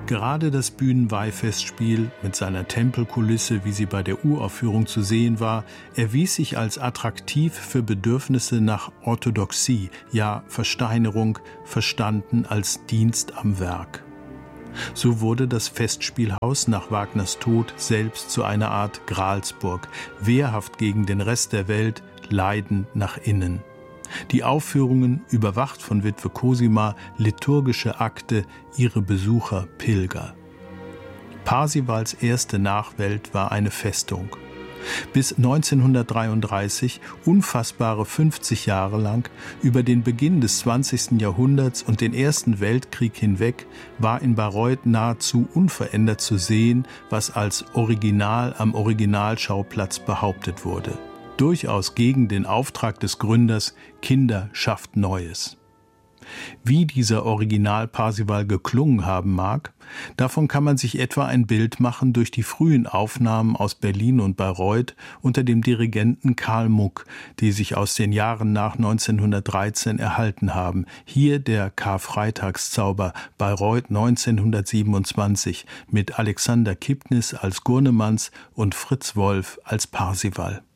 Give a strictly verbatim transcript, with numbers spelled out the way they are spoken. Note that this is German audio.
Gerade das Bühnenweihfestspiel mit seiner Tempelkulisse, wie sie bei der Uraufführung zu sehen war, erwies sich als attraktiv für Bedürfnisse nach Orthodoxie, ja Versteinerung, verstanden als Dienst am Werk. So wurde das Festspielhaus nach Wagners Tod selbst zu einer Art Gralsburg, wehrhaft gegen den Rest der Welt, leidend nach innen. Die Aufführungen, überwacht von Witwe Cosima, liturgische Akte, ihre Besucher Pilger. Parsifals erste Nachwelt war eine Festung. Bis neunzehnhundertdreiunddreißig, unfassbare fünfzig Jahre lang, über den Beginn des zwanzigsten Jahrhunderts und den Ersten Weltkrieg hinweg, war in Bayreuth nahezu unverändert zu sehen, was als Original am Originalschauplatz behauptet wurde. Durchaus gegen den Auftrag des Gründers Kinder schafft Neues. Wie dieser Original Parsival geklungen haben mag, davon kann man sich etwa ein Bild machen durch die frühen Aufnahmen aus Berlin und Bayreuth unter dem Dirigenten Karl Muck, die sich aus den Jahren nach neunzehnhundertdreizehn erhalten haben. Hier der Karfreitagszauber Bayreuth neunzehnhundertsiebenundzwanzig mit Alexander Kipnis als Gurnemanz und Fritz Wolf als Parsival.